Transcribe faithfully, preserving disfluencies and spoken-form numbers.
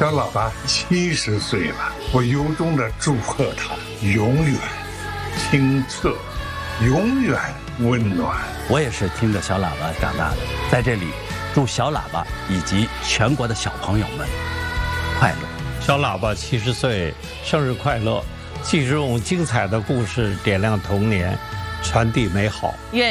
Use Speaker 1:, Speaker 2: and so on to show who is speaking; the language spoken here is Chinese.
Speaker 1: 小喇叭七十岁了，我由衷的祝贺他永远清澈，永远温暖。
Speaker 2: 我也是听着小喇叭长大的，在这里祝小喇叭以及全国的小朋友们快乐。
Speaker 3: 小喇叭七十岁，生日快乐！继续用精彩的故事点亮童年，传递美好。
Speaker 4: 愿